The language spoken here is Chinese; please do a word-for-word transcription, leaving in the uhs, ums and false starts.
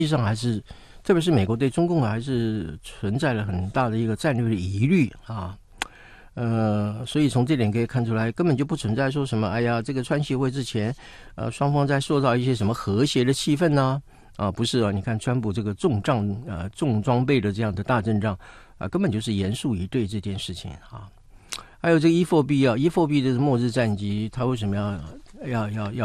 际上还是，特别是美国对中共还是存在了很大的一个战略的疑虑啊。呃，所以从这点可以看出来，根本就不存在说什么，哎呀，这个川协会之前，呃，双方在塑造一些什么和谐的气氛呢、啊？啊，不是啊，你看川普这个重仗呃重装备的这样的大阵仗啊，根本就是严肃以对这件事情啊。还有这个 E 四 B 啊 ，E 四 B 的末日战机，它为什么要要要要